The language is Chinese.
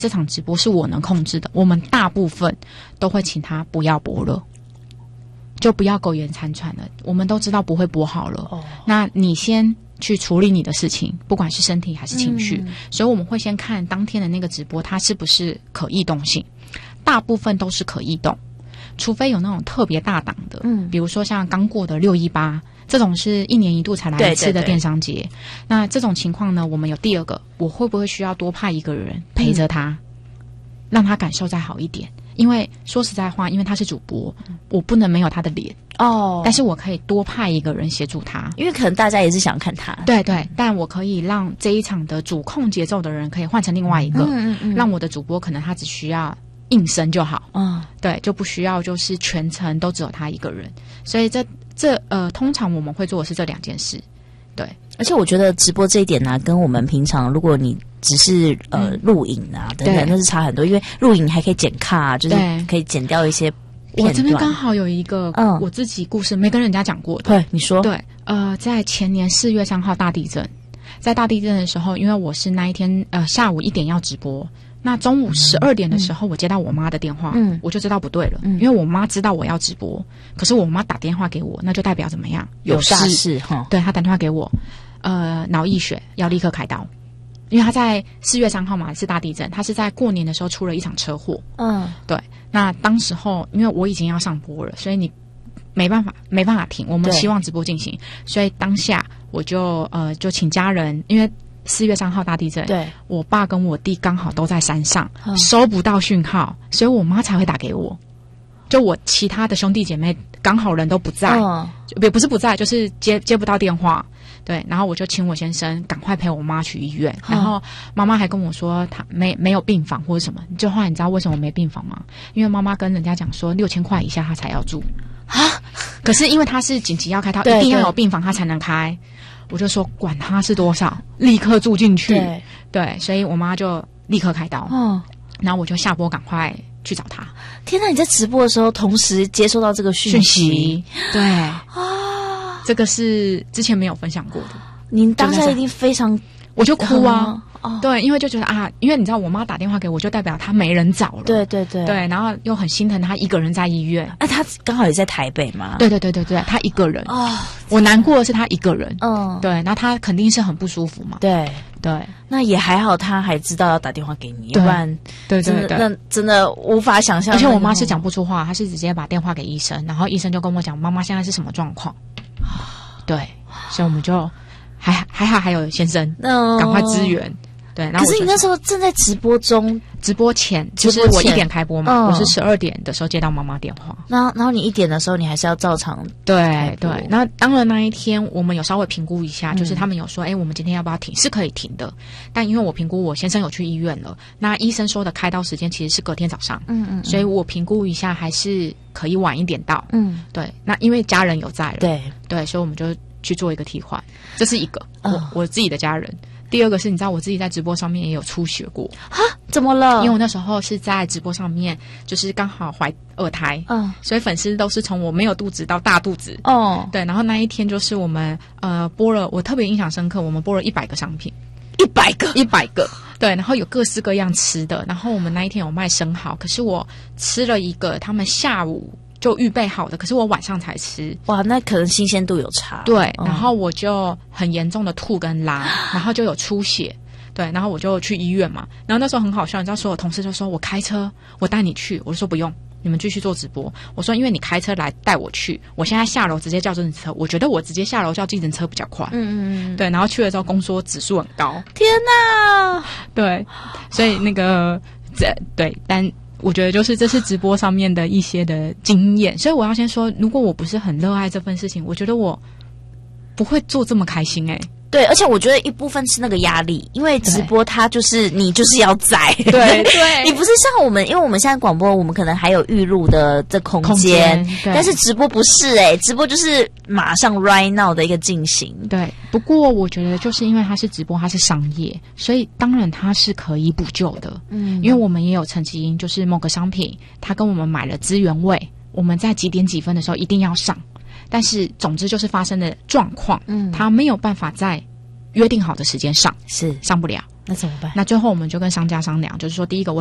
这场直播是我能控制的，我们大部分都会请他不要播了，就不要苟延残喘了。我们都知道不会播好了，那你先去处理你的事情，不管是身体还是情绪。所以我们会先看当天的那个直播，它是不是可异动性，大部分都是可异动，除非有那种特别大档的，比如说像刚过的618。这种是1年1度才来一次的电商节，对对对。那这种情况呢，我们有第二个，我会不会需要多派一个人陪着他，让他感受再好一点？因为说实在话，因为他是主播，我不能没有他的脸但是我可以多派一个人协助他， 因为可能大家也是想看他， 对对，但我可以让这一场的主控节奏的人可以换成另外一个，让我的主播可能他只需要应声就好，对，就不需要就是全程都只有他一个人，所以通常我们会做的是这2件事，对。 而且我觉得直播这一点呢，跟我们平常如果你只是录影啊等等，那是差很多，因为录影还可以剪卡，就是可以剪掉一些片段。 我这边刚好有一个我自己故事没跟人家讲过的， 对，你说。 对，在前年4月3号大地震，在大地震的时候，因为我是那一天下午1点要直播。那中午12点的时候，我接到我妈的电话，我就知道不对了，因为我妈知道我要直播，可是我妈打电话给我，那就代表怎么样？ 有大事哈。 对，她打电话给我，脑溢血要立刻开刀，因为她在4月3号嘛是大地震，她是在过年的时候出了一场车祸，对。那当时候因为我已经要上播了，所以你没办法停，我们希望直播进行，所以当下我就请家人，因为4月3号大地震，对，我爸跟我弟刚好都在山上，收不到讯号，所以我妈才会打给我。就我其他的兄弟姐妹刚好人都不在，也不是不在，就是接不到电话。对，然后我就请我先生赶快陪我妈去医院，然后妈妈还跟我说她没有病房或者什么。就后来你知道为什么没病房吗？因为妈妈跟人家讲说6000块以下她才要住可是因为她是紧急要开刀，一定要有病房她才能开。我就说管他是多少，立刻住进去。对，所以我妈就立刻开刀。然后我就下播赶快去找她。 天哪！你在直播的时候同时接收到这个讯息， 对这个是之前没有分享过的。 您当下一定非常， 我就哭啊。对，因为就觉得因为你知道我妈打电话给我，就代表她没人找了。对，然后又很心疼她一个人在医院。 她刚好也在台北嘛。 对，她一个人。我难过的是她一个人。对，那她肯定是很不舒服嘛。 对，那也还好，她还知道要打电话给你，要不然对， 那真的无法想象。 而且我妈是讲不出话，她是直接把电话给医生，然后医生就跟我讲妈妈现在是什么状况。对，所以我们就还好，还有先生赶快支援。对，然后可是你那时候正在直播中， 直播前就是我1点开播嘛，我是12点的时候接到妈妈电话， 然后你1点的时候你还是要照常对。那当然那一天我们有稍微评估一下，就是他们有说，我们今天要不要停？是可以停的，但因为我评估我先生有去医院了，那医生说的开刀时间其实是隔天早上，所以我评估一下还是可以晚一点到，对。那因为家人有在了，对，所以我们就去做一个替换，这是一个我自己的家人。第二个是你知道我自己在直播上面也有出血过怎么了？ 因为我那时候是在直播上面，就是刚好怀2胎，所以粉丝都是从我没有肚子到大肚子，对，然后那一天就是我们播了，我特别印象深刻，我们播了100个商品，100个，对，然后有各式各样吃的，然后我们那一天有卖生蚝，可是我吃了一个他们下午就预备好的，可是我晚上才吃。 哇，那可能新鲜度有差。 对，然后我就很严重的吐跟拉，然后就有出血。对，然后我就去医院嘛。然后那时候很好笑，你知道，所有同事就说我开车，我带你去。我就说不用，你们继续做直播。我说因为你开车来带我去，我现在下楼直接叫计程车，我觉得我直接下楼叫计程车比较快。对，然后去了之后宫缩指数很高。 天哪！ 对，所以那个对，但。我觉得就是这是直播上面的一些的经验，所以我要先说，如果我不是很热爱这份事情，我觉得我不会做这么开心对，而且我觉得一部分是那个压力，因为直播它就是你就是要在， 对， 你不是像我们，因为我们现在广播，我们可能还有预录的这空间，但是直播不是直播就是马上 right now 的一个进行。 对，不过我觉得就是因为它是直播，它是商业，所以当然它是可以补救的。因为我们也有曾经就是某个商品，他跟我们买了资源位，我们在几点几分的时候一定要上。但是总之就是发生的状况，他没有办法在约定好的时间上不了， 那怎么办？ 那最后我们就跟商家商量，就是说第一个